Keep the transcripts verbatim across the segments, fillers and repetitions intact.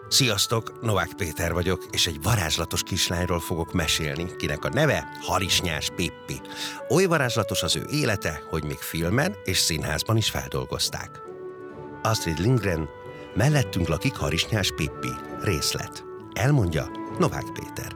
Sziasztok, Novák Péter vagyok, és egy varázslatos kislányról fogok mesélni, kinek a neve Harisnyás Pippi. Oly varázslatos az ő élete, hogy még filmen és színházban is feldolgozták. Astrid Lindgren, mellettünk lakik Harisnyás Pippi. Részlet. Elmondja Novák Péter.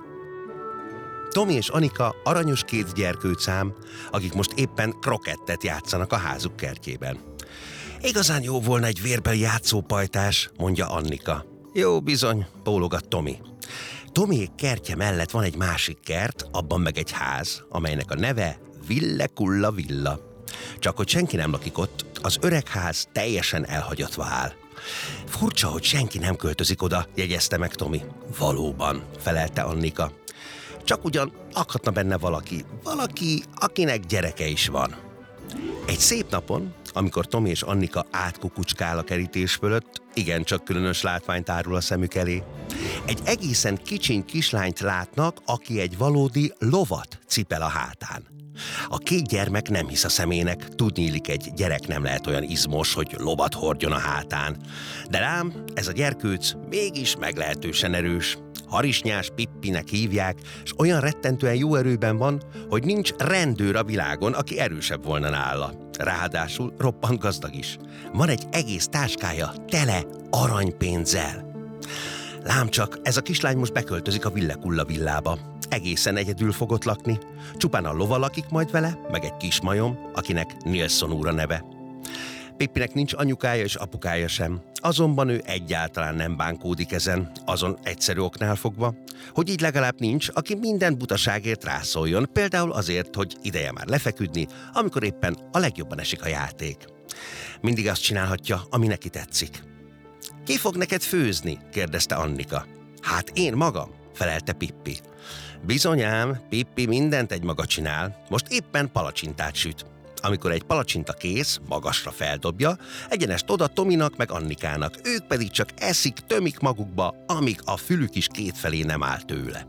Tomi és Anika aranyos két gyerkőcám, akik most éppen krokettet játszanak a házuk kertjében. Igazán jó volna egy vérbeli játszópajtás, mondja Annika. Jó bizony, bólogat Tomi. Tomiék kertje mellett van egy másik kert, abban meg egy ház, amelynek a neve Ville Kulla Villa. Csak hogy senki nem lakik ott, az öreg ház teljesen elhagyatva áll. Furcsa, hogy senki nem költözik oda, jegyezte meg Tomi. Valóban, felelte Annika. Csak ugyan akadna benne valaki, valaki, akinek gyereke is van. Egy szép napon, amikor Tomi és Annika átkukucskál a kerítés fölött, igencsak különös látványt árul a szemük elé. Egy egészen kicsiny kislányt látnak, aki egy valódi lovat cipel a hátán. A két gyermek nem hisz a szemének, tudniillik, egy gyerek nem lehet olyan izmos, hogy lovat hordjon a hátán. De lám, ez a gyerkőc mégis meglehetősen erős. Harisnyás Pippinek hívják, és olyan rettentően jó erőben van, hogy nincs rendőr a világon, aki erősebb volna nála. Ráadásul roppant gazdag is. Van egy egész táskája tele aranypénzzel. Lám csak, ez a kislány most beköltözik a Ville Kulla villába. Egészen egyedül fogott lakni. Csupán a lova lakik majd vele, meg egy kis majom, akinek Nilsson úr a neve. Pippinek nincs anyukája és apukája sem, azonban ő egyáltalán nem bánkódik ezen, azon egyszerű oknál fogva, hogy így legalább nincs, aki minden butaságért rászóljon, például azért, hogy ideje már lefeküdni, amikor éppen a legjobban esik a játék. Mindig azt csinálhatja, ami neki tetszik. Ki fog neked főzni? kérdezte Annika. Hát én magam, felelte Pippi. Bizonyám, Pippi mindent egy maga csinál, most éppen palacsintát süt. Amikor egy palacsinta kész, magasra feldobja, egyenest oda Tominak meg Annikának, ők pedig csak eszik, tömik magukba, amíg a fülük is kétfelé nem áll tőle.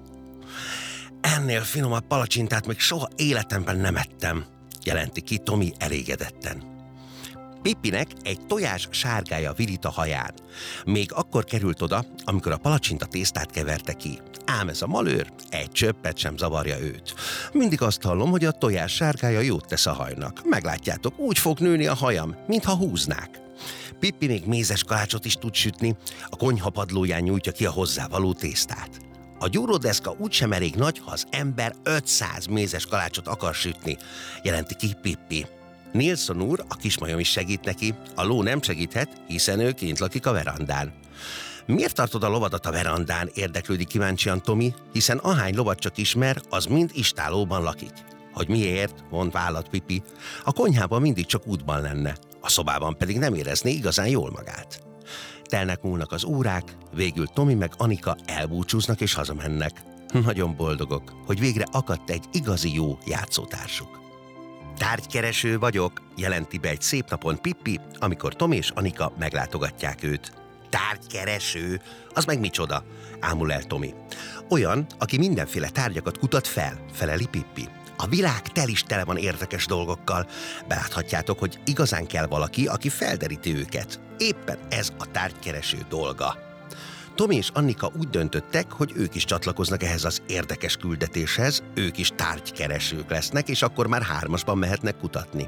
Ennél finomabb palacsintát még soha életemben nem ettem, jelenti ki Tomi elégedetten. Pippinek egy tojás sárgája virít a haján. Még akkor került oda, amikor a palacsinta tésztát keverte ki. Ám ez a malőr egy csöppet sem zavarja őt. Mindig azt hallom, hogy a tojás sárgája jót tesz a hajnak. Meglátjátok, úgy fog nőni a hajam, mintha húznák. Pippi még mézes kalácsot is tud sütni, a konyha padlóján nyújtja ki a hozzávaló tésztát. A gyúródeszka úgysem elég nagy, ha az ember ötszáz mézes kalácsot akar sütni, jelenti ki Pippi. Nilsson úr, a kismajom is segít neki, a ló nem segíthet, hiszen ő kint lakik a verandán. Miért tartod a lovadat a verandán? Érdeklődik kíváncsian Tomi, hiszen ahány lovat csak ismer, az mind istálóban lakik. Hogy miért? Mond vállat Pippi. A konyhában mindig csak útban lenne, a szobában pedig nem érezné igazán jól magát. Telnek múlnak az órák, végül Tomi meg Anika elbúcsúznak és hazamennek. Nagyon boldogok, hogy végre akadt egy igazi jó játszótársuk. Tárgykereső vagyok, jelenti be egy szép napon Pippi, amikor Tomi és Anika meglátogatják őt. Tárgykereső? Az meg micsoda? Ámul el Tomi. Olyan, aki mindenféle tárgyakat kutat fel, feleli Pippi. A világ tel is tele van érdekes dolgokkal. Beláthatjátok, hogy igazán kell valaki, aki felderíti őket. Éppen ez a tárgykereső dolga. Tomi és Annika úgy döntöttek, hogy ők is csatlakoznak ehhez az érdekes küldetéshez, ők is tárgykeresők lesznek, és akkor már hármasban mehetnek kutatni.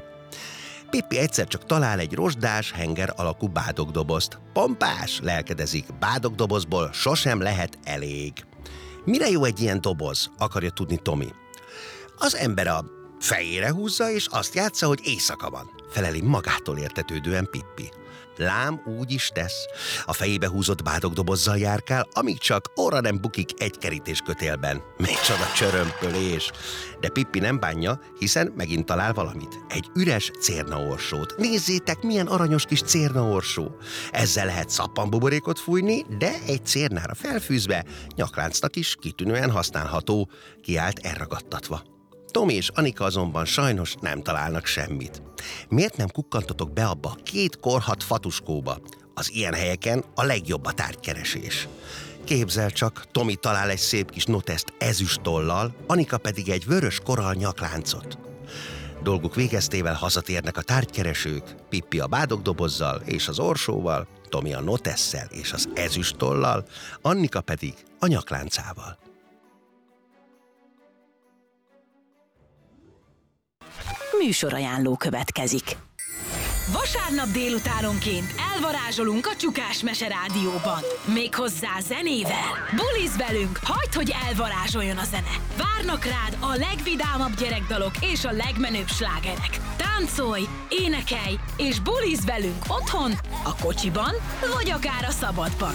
Pippi egyszer csak talál egy rozsdás, henger alakú bádogdobozt. Pompás, lelkedezik, bádogdobozból sosem lehet elég. Mire jó egy ilyen doboz, akarja tudni Tomi. Az ember a fejére húzza, és azt játsza, hogy éjszaka van, feleli magától értetődően Pippi. Lám úgy is tesz. A fejébe húzott bádogdobozzal járkál, amíg csak orra nem bukik egy kerítéskötélben. Micsoda csörömpölés! De Pippi nem bánja, hiszen megint talál valamit. Egy üres cérnaorsót. Nézzétek, milyen aranyos kis cérnaorsó! Ezzel lehet szappanbuborékot fújni, de egy cérnára felfűzve nyakláncnak is kitűnően használható, kiállt elragadtatva. Tomi és Anika azonban sajnos nem találnak semmit. Miért nem kukkantotok be abba a két korhadt fatuskóba? Az ilyen helyeken a legjobb a tárgykeresés. Képzel csak, Tomi talál egy szép kis noteszt ezüst tollal, Anika pedig egy vörös korall nyakláncot. Dolguk végeztével hazatérnek a tárgykeresők, Pippi a bádogdobozzal és az orsóval, Tomi a notesszel és az ezüsttollal, Annika pedig a nyakláncával. Műsorajánló következik. Vasárnap délutánonként elvarázsolunk a Csukás Mese Rádióban. Méghozzá zenével. Buliz velünk, hagyd, hogy elvarázsoljon a zene. Várnak rád a legvidámabb gyerekdalok és a legmenőbb slágerek. Táncolj, énekelj és buliz velünk otthon, a kocsiban vagy akár a szabadban.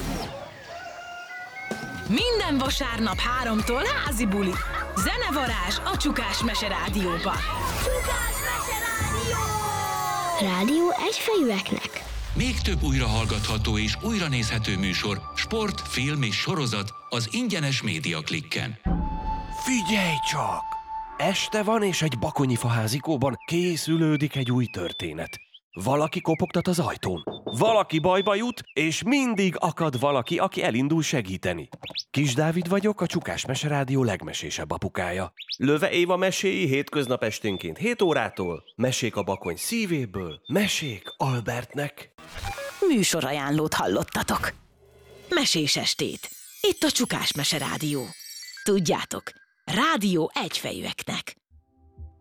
Minden vasárnap háromtól házi buli. Zenevarázs a Csukás Mese Rádióban. Csukás Mese Rádió! Rádió egyfejűeknek. Még több újrahallgatható és újranézhető műsor, sport, film és sorozat az ingyenes Média Klikken. Figyelj csak! Este van, és egy bakonyi faházikóban készülődik egy új történet. Valaki kopogtat az ajtón. Valaki bajba jut, és mindig akad valaki, aki elindul segíteni. Kis Dávid vagyok, a Csukás Mese Rádió legmesésebb apukája. Löve Éva meséi hétköznap esténként hét órától, mesék a bakony szívéből, mesék Albertnek. Műsorajánlót hallottatok. Mesés estét. Itt a Csukás Mese Rádió. Tudjátok, rádió egyfejűeknek.